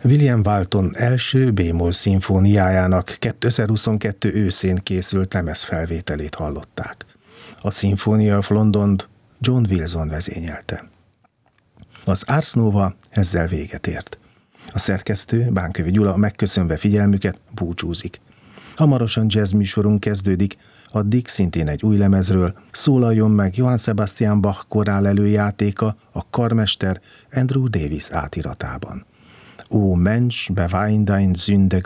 William Walton első b-moll szimfóniájának 2022 őszén készült lemezfelvételét hallották. A Symphony of Londont John Wilson vezényelte. Az Ars Nova ezzel véget ért. A szerkesztő, Bánkövi Gyula megköszönve figyelmüket búcsúzik. Hamarosan jazz műsorunk kezdődik, addig szintén egy új lemezről szólaljon meg Johann Sebastian Bach korál előjátéka a karmester Andrew Davis átiratában. Ó Mensch, bewein dein Sünde